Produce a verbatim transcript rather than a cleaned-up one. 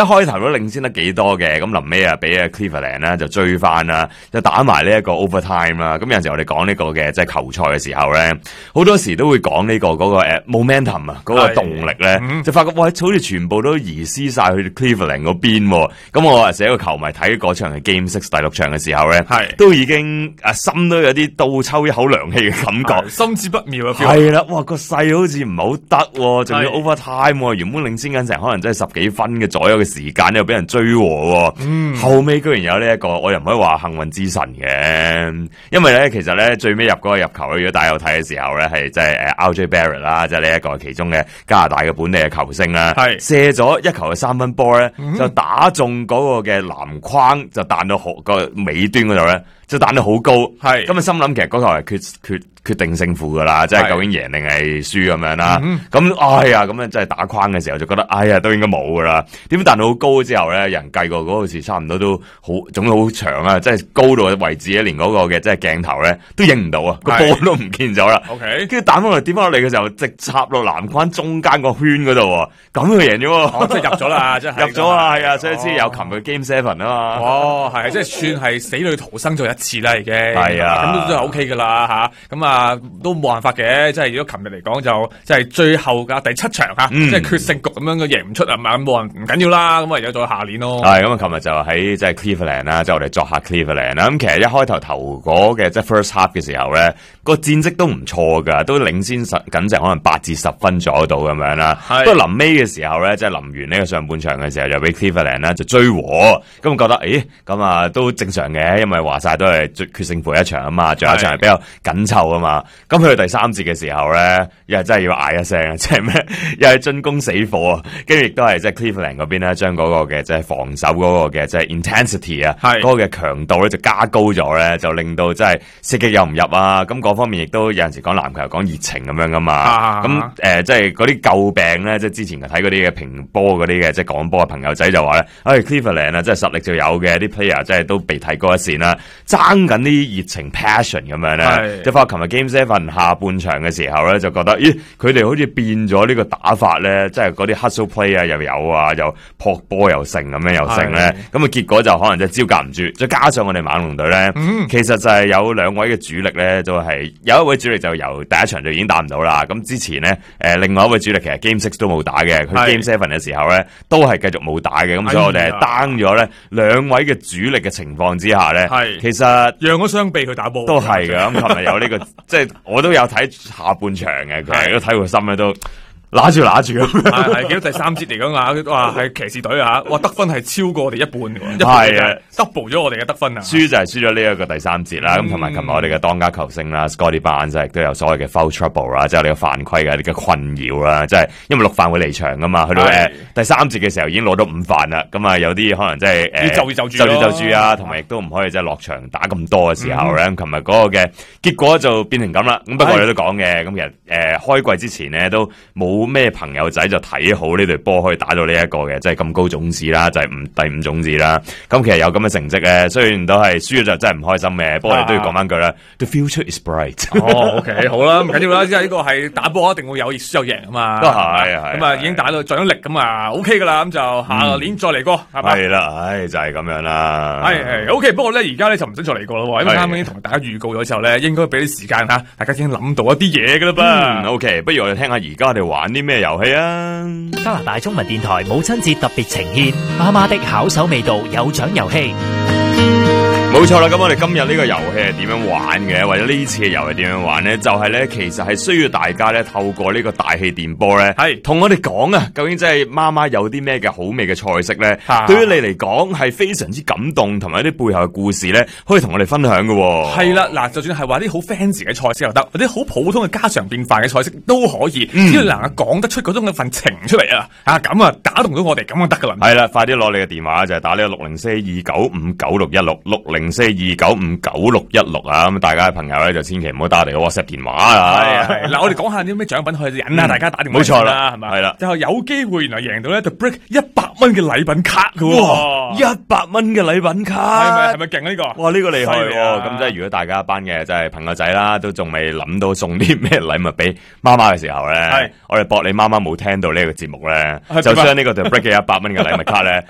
開頭都領先得幾多嘅，咁臨尾啊俾啊 Cleveland 啦就追翻啦，就打埋呢一個 overtime 啦。咁有陣時我哋講呢個嘅即係球賽嘅時候咧，好多時都會講呢、這個嗰、那個誒、uh, momentum 啊，嗰個動力咧，嗯、就發覺哇，好似全部都移師晒去 Cleveland 嗰邊。咁我啊，寫個球迷睇嗰場嘅 Game Six 第六場嘅時候咧，係都已經啊心都有啲倒抽一口涼氣嘅感覺， 心知不妙啊！ 係啦，哇個勢好似唔係好得，仲要 overtime，原本領先緊成可能真係十幾分嘅左右嘅時間，又俾人追和，嗯，後尾居然有呢、這、一個，我又唔可以話幸運之神嘅，因為咧其實咧最尾入嗰個入球，如果大家有睇嘅時候咧，係即係誒 R J Barrett 啦，即係呢一個其中嘅加拿大嘅本地嘅球星啦，係射咗一球嘅三分波咧，嗯、就打中嗰個嘅籃框，就彈到好個尾端嗰度咧，就彈到好高，係咁啊心諗其實嗰球係決決決定勝負噶啦，即係究竟贏定係輸咁樣啦。咁、嗯、哎呀，咁樣真係打框嘅時候就覺得，哎呀都應該冇噶啦。點彈到好高之後咧，人計過嗰個時差唔多都好，總之好長啊，即係高度嘅位置咧，連嗰個嘅即係鏡頭咧都影唔到啊，個波都唔見咗啦。OK，跟住彈翻落嚟，跌翻落嚟嘅時候，直插落籃框中間個圈嗰度，咁佢贏咗， 哦、即係入咗啦，即係入咗啊，係啊，所以先有琴日 Game Seven 啊嘛。 哦，係，即係算係死裏逃生咗一次啦，已經係啊， 咁都都係 OK 噶啦吓，咁啊。啊，都冇辦法嘅，即係如果琴日嚟講就即係最後噶第七場吓，嗯、即係決勝局咁樣嘅贏唔出啊嘛，咁冇人唔緊要啦，咁啊有咗下年咯。 係咁啊，琴日就喺即係 Cleveland 啦，即係我哋作客 Cleveland 啦。咁其實一開頭投嗰嘅即係 first half 嘅時候咧，個戰績都唔錯噶，都領先實緊成可能八至十分左右度咁樣啦。不過臨尾嘅時候咧，即係臨完呢個上半場嘅時候，就俾 Cleveland 啦就追和，咁覺得誒咁啊都正常嘅，因為話晒都係決勝負一場啊嘛，仲有一場係比較緊湊啊嘛。咁去到第三節嘅時候咧，又係真係要嗌一聲，即係咩？又係進攻死火啊！跟住亦都係即係 Cleveland 嗰邊咧，將嗰個嘅即係防守嗰個嘅即係 intensity 啊，嗰個嘅強度咧就加高咗咧，就令到即係射擊又唔入啊！咁嗰方面亦都有陣時講籃球講熱情咁樣噶嘛。咁誒、啊呃，即係嗰啲舊病咧，即係之前睇嗰啲嘅評波嗰啲嘅即係講波嘅朋友仔就話咧，唉、哎、Cleveland 啊，即係實力就有嘅，啲 player 即係都被提高一線啦，爭緊啲熱情 passion 咁樣咧。即係翻琴日 Game Seven 下半場嘅時候咧，就覺得咦，佢哋好似變咗呢個打法咧，即係嗰啲 hustle play 啊又有啊，又撲波又成咁樣又成咧，咁啊結果就可能就招架唔住，再加上我哋猛龍隊咧，嗯、其實就係有兩位嘅主力咧，都係有一位主力就由第一場就已經打唔到啦。咁之前咧，誒、呃、另外一位主力其實 Game Six 都冇打嘅，佢 Game Seven 嘅時候咧都係繼續冇打嘅，咁所以我哋係 down 咗咧兩位嘅主力嘅情況之下咧，其實讓咗雙臂去打波都係嘅。咁琴日有呢、這個即係我都有睇下半場嘅，佢都睇個心咧都。揦住揦住咁， 係係見到第三節嚟講啊，哇係騎士隊啊，哇得分係超過我哋一半嘅， 係啊 double 咗我哋嘅得分啊， 輸就係輸咗呢一個第三節啦，咁同埋琴日我哋嘅當家球星啦 Scottie Barnes 亦都有所謂嘅 foul trouble 啦，即係我哋嘅犯規嘅啲嘅困擾啦，即係因為六犯會離場噶嘛，去到誒第三節嘅時候已經攞到五犯啦，咁啊有啲可能即係誒就住就住就住就住啊，同埋亦都唔可以即係落場打咁多嘅時候咧，琴日嗰個嘅結果就變成咁啦，咁不過我哋都講嘅，咁其實誒開季之前咧都冇咩朋友仔就睇好呢隊波可以打到呢一個嘅，即係咁高種子啦，就係五第五種子啦。咁其實有咁嘅成績咧，雖然都係輸咗就真係唔開心嘅，不過我哋都要講翻句啦。The future is bright。 哦，OK， 好啦，唔緊要啦，即係呢個係打波一定會有輸有贏啊嘛。 都係係。 咁啊已經打到盡咗力咁啊 OK 噶啦，咁就下年再嚟過係嘛。 係啦，唉就係咁樣啦。 係係 OK，不過咧而家咧就唔使再嚟過咯，因為啱啱已經同大家預告咗之後咧，應該俾啲時間吓，大家已經諗到一啲嘢噶啦噃。 OK，不如我哋聽下而家我哋玩啲咩遊戲啊？ 加拿大中文電台母親節特別呈現媽媽的巧手味道有獎遊戲。 冇錯啦，咁我哋今日呢個遊戲係點樣玩嘅？或者呢次嘅遊戲點樣玩咧？就係、是、咧，其實係需要大家咧透過呢個大氣電波咧，係同我哋講啊，究竟即係媽媽有啲咩嘅好味嘅菜式咧？啊、對於你嚟講係非常之感動，同埋一啲背後嘅故事咧，可以同我哋分享嘅。係啦，嗱，就算係話啲好 fancy 嘅菜式又得，或者好普通嘅家常便飯嘅菜式都可以，嗯、只要能夠講得出嗰種嘅份情出嚟啊！啊，咁啊打動到我哋咁就得噶啦。係啦，快啲攞你嘅電話就係、是、打呢個六零四二九五九六一六六零四二九五九六一六啊！咁大家嘅朋友咧就千祈唔好打嚟個 WhatsApp 電話啊！係嗱，我哋講下啲咩獎品可以引啊！大家打電話，冇錯啦，係咪？係啦，就有機會原來贏到咧就 break 一百蚊嘅禮品卡噶喎！一百蚊嘅禮品卡，係咪係咪勁啊？呢個哇，呢個厲害喎！咁即係如果大家一班嘅即係朋友仔啦，都仲未諗到送啲咩禮物俾媽媽嘅時候咧，係我哋博你媽媽冇聽到呢個節目咧，就將呢個就 break 嘅一百蚊嘅禮物卡咧